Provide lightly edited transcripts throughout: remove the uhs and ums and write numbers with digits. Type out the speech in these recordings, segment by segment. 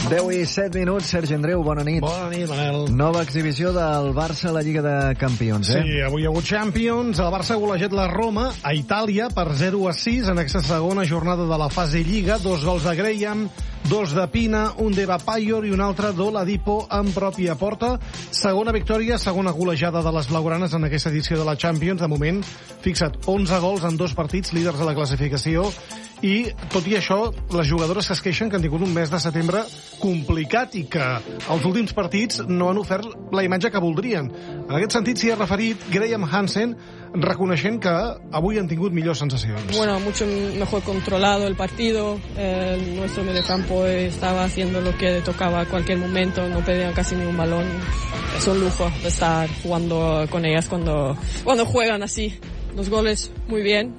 10:07. Sergi Andreu, bona nit. Bona nit, Manel. Nova exhibició del Barça a la Lliga de Campions, eh? Sí, avui hi ha hagut Champions. El Barça ha golejat la Roma a Itàlia per 0-6 en aquesta segona jornada de la fase Lliga. 2 gols de Graham, 2 de Pina, un d'Eva Payor i un altre d'Oladipo en pròpia porta. Segona victòria, segona golejada de les blaugranes en aquesta edició de la Champions. De moment, fixa't, 11 gols en 2 partits, líders de la classificació. I, tot i això, les jugadores es queixen que han tingut un mes de setembre complicat i que els últims partits no han ofert la imatge que voldrien. En aquest sentit s'hi ha referit Graham Hansen, reconeixent que avui han tingut millors sensacions. Bueno, mucho mejor controlado el partido. Nuestro mediocampo estaba haciendo lo que tocaba a cualquier momento, no perdían casi ni un balón. Es un lujo estar jugando con ellas cuando juegan así. Los goles muy bien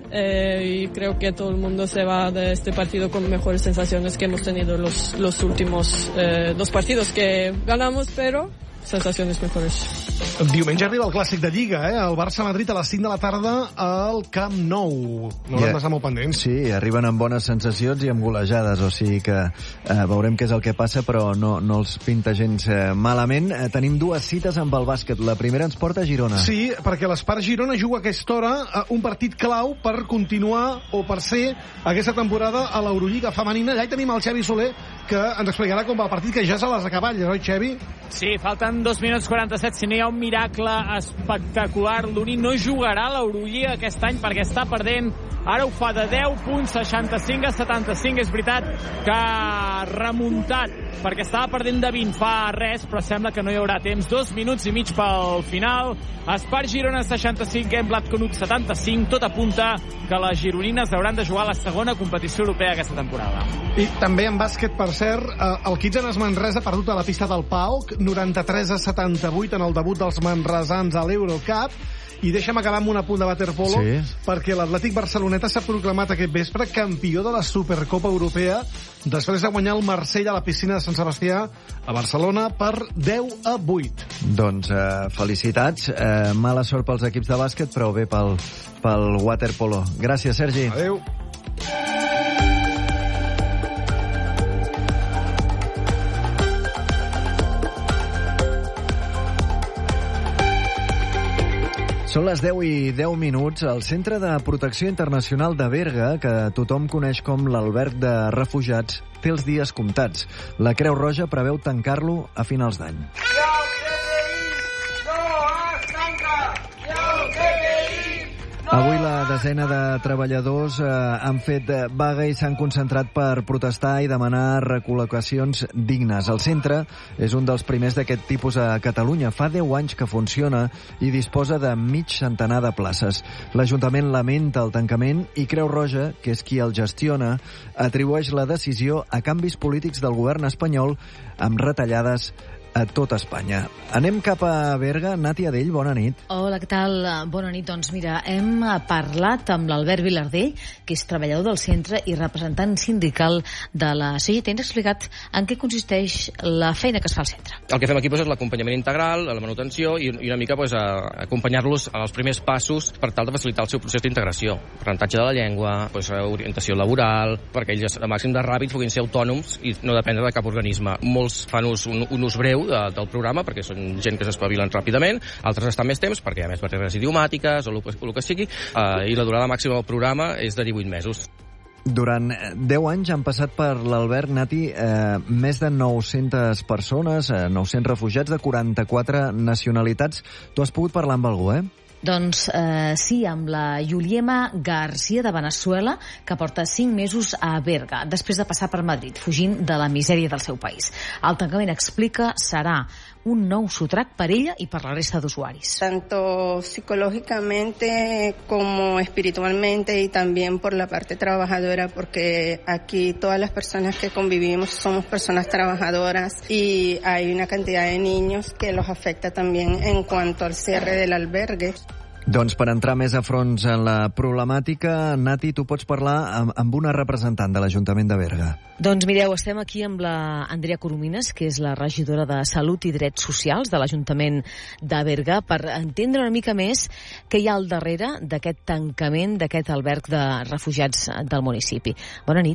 y creo que todo el mundo se va de este partido con mejores sensaciones que hemos tenido los últimos 2 partidos que ganamos, pero sensaciones mejores. Diumenge arriba el clàssic de Lliga, el Barça-Madrid a les 5 de la tarda al Camp Nou. No l'hem d'estar molt pendents. Sí, arriben amb bones sensacions i amb golejades, o sigui que veurem què és el que passa, però no els pinta gens malament. Tenim 2 cites amb el bàsquet. La primera ens porta a Girona. Sí, perquè l'Espart Girona juga a aquesta hora un partit clau per continuar o per ser aquesta temporada a l'Eurolliga femenina. Allà hi tenim el Xavi Soler, que ens explicarà com va el partit, que ja és a les acaballes, oi, Xavi? Sí, falten 2 minuts 47. Si no hi ha un miracle espectacular, l'Uni no jugarà a l'Eurolliga aquest any perquè està perdent. Ara ho fa de 10 punts, 65 a 75. És veritat que ha remuntat perquè estava perdent de 20 fa res, però sembla que no hi haurà temps. 2 minuts i mig pel final. Espart Girona 65, Gemblat Conut 75. Tot apunta que les gironines hauran de jugar a la segona competició europea aquesta temporada. I també en bàsquet, per cert, el Kitsanes Manresa ha perdut a la pista del PAOK 93 a 78 en el debut dels manresans a l'Eurocup. I deixa'm acabar amb un apunt de waterpolo, perquè l'Atlètic Barceloneta s'ha proclamat aquest vespre campió de la Supercopa Europea després de guanyar el Marsella a la piscina de Sant Sebastià a Barcelona per 10-8. Doncs felicitats. Mala sort pels equips de bàsquet, però bé pel waterpolo. Gràcies, Sergi. Adéu. Són les 10:10. El Centre de Protecció Internacional de Berga, que tothom coneix com l'alberg de refugiats, té els dies comptats. La Creu Roja preveu tancar-lo a finals d'any. Avui la desena de treballadors han fet vaga i s'han concentrat per protestar i demanar recol·locacions dignes. El centre és un dels primers d'aquest tipus a Catalunya. Fa 10 anys que funciona i disposa de mig centenar de places. L'Ajuntament lamenta el tancament i Creu Roja, que és qui el gestiona, atribueix la decisió a canvis polítics del govern espanyol amb retallades a tot Espanya. Anem cap a Berga. Nati Adell, bona nit. Hola, què tal? Bona nit. Doncs mira, hem parlat amb l'Albert Vilardell, que és treballador del centre i representant sindical de la CGT. Ens ha explicat en què consisteix la feina que es fa al centre. El que fem aquí és l'acompanyament integral, la manutenció i una mica acompanyar-los als primers passos per tal de facilitar el seu procés d'integració. Aprenentatge de la llengua, orientació laboral, perquè ells a màxim de ràpid puguin ser autònoms i no dependre de cap organisme. Molts fan un ús breu del programa perquè són gent que s'espavilen ràpidament, altres estan més temps perquè hi ha més barreres idiomàtiques o el que sigui, i la durada màxima del programa és de 18 mesos. Durant 10 anys han passat per l'alberg, Nati, més de 900 persones, 900 refugiats de 44 nacionalitats. Tu has pogut parlar amb algú, Doncs sí, amb la Yuliema García de Venezuela, que porta 5 mesos a Berga, després de passar per Madrid, fugint de la misèria del seu país. El tancament, explica, serà un nou sotrac per ella y per la resta de usuaris. Tanto psicológicamente como espiritualmente y también por la parte trabajadora, porque aquí todas las personas que convivimos somos personas trabajadoras y hay una cantidad de niños que los afecta también en cuanto al cierre del albergue. Doncs per entrar més a fons en la problemàtica, Nati, tu pots parlar amb una representant de l'Ajuntament de Berga. Doncs mireu, estem aquí amb la Andrea Coromines, que és la regidora de Salut i Drets Socials de l'Ajuntament de Berga, per entendre una mica més què hi ha al darrere d'aquest tancament d'aquest alberg de refugiats del municipi. Bona nit.